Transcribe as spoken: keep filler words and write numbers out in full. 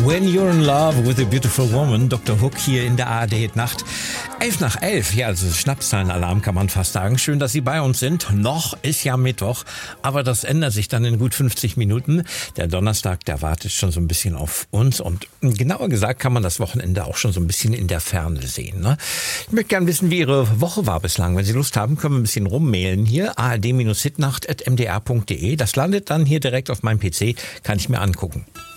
When You're in Love with a Beautiful Woman, Doktor Hook hier in der A R D-Nacht. Elf nach elf, ja, also Schnapszahlenalarm kann man fast sagen. Schön, dass Sie bei uns sind. Noch ist ja Mittwoch, aber das ändert sich dann in gut fünfzig Minuten. Der Donnerstag, der wartet schon so ein bisschen auf uns und genauer gesagt kann man das Wochenende auch schon so ein bisschen in der Ferne sehen. Ne? Ich möchte gerne wissen, wie Ihre Woche war bislang. Wenn Sie Lust haben, können wir ein bisschen rummailen hier. a r d Bindestrich hitnacht at m d r punkt d e. Das landet dann hier direkt auf meinem P C, kann ich mir angucken.